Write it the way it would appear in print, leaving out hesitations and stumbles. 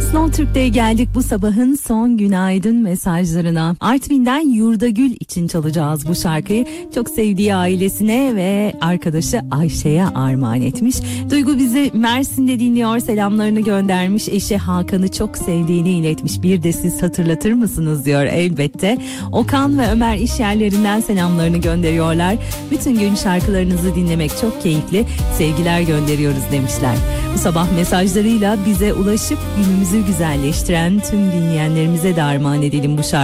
Slow Türk'te geldik bu sabahın son günaydın mesajlarına. Artvin'den Yurdagül için çalacağız bu şarkıyı. Çok sevdiği ailesine ve arkadaşı Ayşe'ye armağan etmiş. Duygu bizi Mersin'de dinliyor, selamlarını göndermiş. Eşi Hakan'ı çok sevdiğini iletmiş. Bir de siz hatırlatır mısınız diyor. Elbette. Okan ve Ömer iş yerlerinden selamlarını gönderiyorlar. Bütün gün şarkılarınızı dinlemek çok keyifli. Sevgiler gönderiyoruz demişler. Bu sabah mesajlarıyla bize ulaşıp günümüzü güzelleştiren tüm dinleyenlerimize de armağan edelim bu şarkıyı.